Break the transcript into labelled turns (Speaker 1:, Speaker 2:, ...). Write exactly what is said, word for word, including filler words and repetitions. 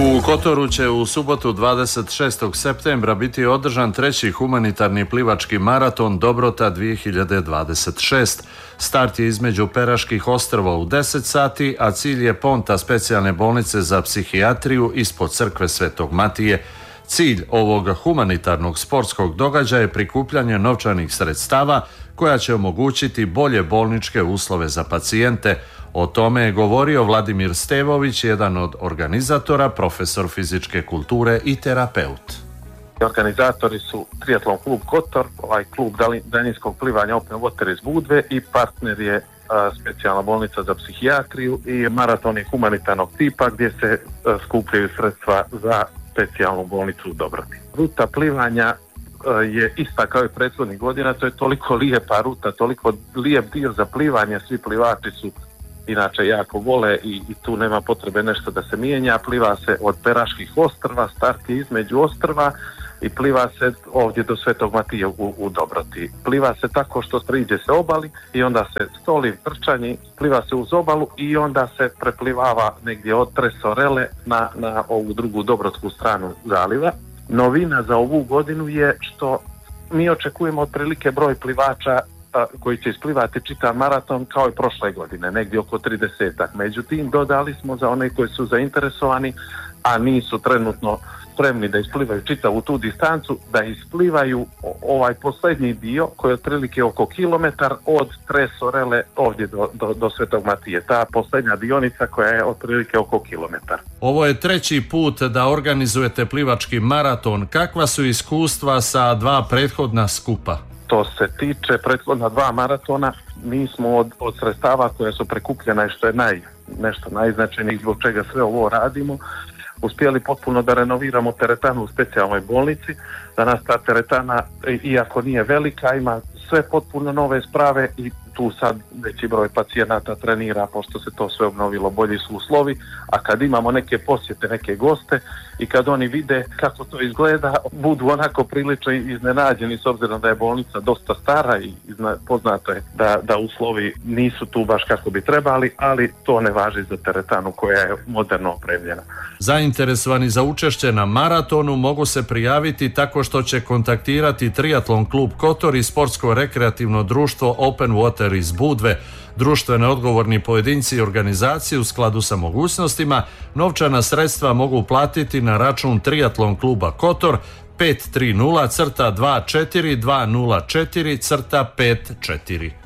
Speaker 1: U Kotoru će u subotu dvadeset šestog septembra biti održan treći humanitarni plivački maraton Dobrota dvije hiljade dvadeset šest. Start je između Peraških ostrva u deset sati, a cilj je ponta specijalne bolnice za psihijatriju ispod crkve Svetog Matije. Cilj ovog humanitarnog sportskog događaja je prikupljanje novčanih sredstava koja će omogućiti bolje bolničke uslove za pacijente. O tome je govorio Vladimir Stevović, jedan od organizatora, profesor fizičke kulture i terapeut.
Speaker 2: Organizatori su Triatlon klub Kotor, ovaj klub daljinskog plivanja Open Water iz Budve i partner je a, specijalna bolnica za psihijatriju i maratoni humanitarnog tipa gdje se a, skupljaju sredstva za specijalnu bolnicu u Dobroti. Ruta plivanja a, je ista kao i prethodnih godina, to je toliko lijepa ruta, toliko lijep dio za plivanje, svi plivači su inače jako vole i, i tu nema potrebe nešto da se mijenja. Pliva se od Peraških ostrva, start je između ostrva i pliva se ovdje do Svetog Matije u, u Dobroti. Pliva se tako što priđe se obali i onda se stoli trčanji, pliva se uz obalu i onda se preplivava negdje od Tresorele na, na ovu drugu dobrotsku stranu zaliva. Novina za ovu godinu je što mi očekujemo otprilike broj plivača koji će isplivati čitav maraton kao i prošle godine, negdje oko tridesetak. Međutim, dodali smo za one koji su zainteresovani, a nisu trenutno spremni da isplivaju čitavu tu distancu, da isplivaju ovaj posljednji dio koji je otprilike oko kilometar od Tresorele ovdje do, do, do Svetog Matije. Ta posljednja dionica koja je otprilike oko kilometar.
Speaker 1: Ovo je treći put da organizujete plivački maraton. Kakva su iskustva sa dva prethodna skupa?
Speaker 2: Što se tiče prethodna dva maratona, mi smo od, od sredstava koja su prikupljena i što je naj, nešto najznačajnijih zbog čega sve ovo radimo, uspjeli potpuno da renoviramo teretanu u specijalnoj bolnici. Danas ta teretana, iako nije velika, ima sve potpuno nove sprave i tu sad veći broj pacijenata trenira pošto se to sve obnovilo, bolji su uslovi, a kad imamo neke posjete, neke goste i kad oni vide kako to izgleda, budu onako prilično iznenađeni s obzirom da je bolnica dosta stara i poznato je da, da uslovi nisu tu baš kako bi trebali, ali to ne važi za teretanu koja je moderno opremljena.
Speaker 1: Zainteresovani za učešće na maratonu mogu se prijaviti tako što će kontaktirati Triatlon klub Kotor i sportsko-rekreativno društvo Open Water iz Budve. Društveno odgovorni pojedinci i organizacije u skladu sa mogućnostima novčana sredstva mogu platiti na račun Triatlon kluba Kotor pet tri nula dva četiri dva nula četiri pet četiri.